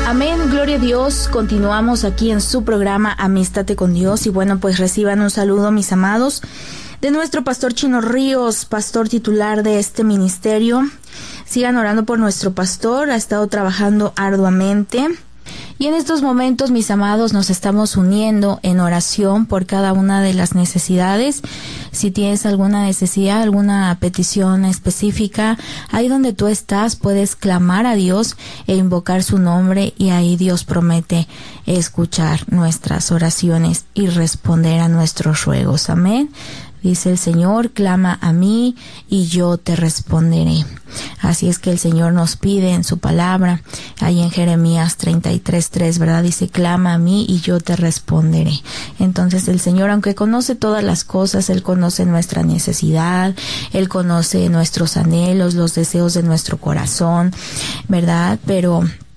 Amén, gloria a Dios. Continuamos aquí en su programa Amístate con Dios. Y bueno, pues reciban un saludo, mis amados, de nuestro pastor Chino Ríos, pastor titular de este ministerio. Sigan orando por nuestro pastor, ha estado trabajando arduamente. Y en estos momentos, mis amados, nos estamos uniendo en oración por cada una de las necesidades. Si tienes alguna necesidad, alguna petición específica, ahí donde tú estás puedes clamar a Dios e invocar su nombre, y ahí Dios promete escuchar nuestras oraciones y responder a nuestros ruegos. Amén. Dice el Señor, clama a mí y yo te responderé. Así es que el Señor nos pide en su palabra, ahí en Jeremías 33:3, ¿verdad? Dice, clama a mí y yo te responderé. Entonces el Señor, aunque conoce todas las cosas, Él conoce nuestra necesidad, Él conoce nuestros anhelos, los deseos de nuestro corazón, ¿verdad? Pero